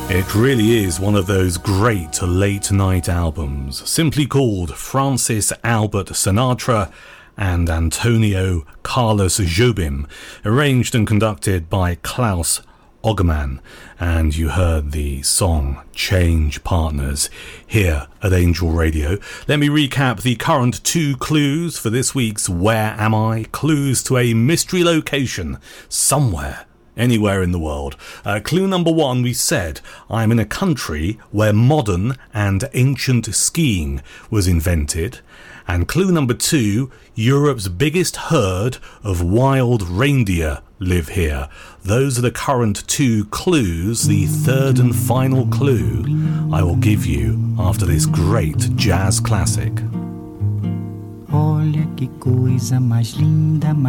It really is one of those great late-night albums, simply called Francis Albert Sinatra and Antonio Carlos Jobim, arranged and conducted by Klaus Ogerman, and you heard the song Change Partners here at Angel Radio. Let me recap the current 2 clues for this week's Where Am I? Clues to a mystery location somewhere, anywhere in the world. Clue number 1, we said, I'm in a country where modern and ancient skiing was invented. And clue number 2, Europe's biggest herd of wild reindeer live here. Those are the current 2 clues. The third and final clue I will give you after this great jazz classic. Olha que coisa mais linda.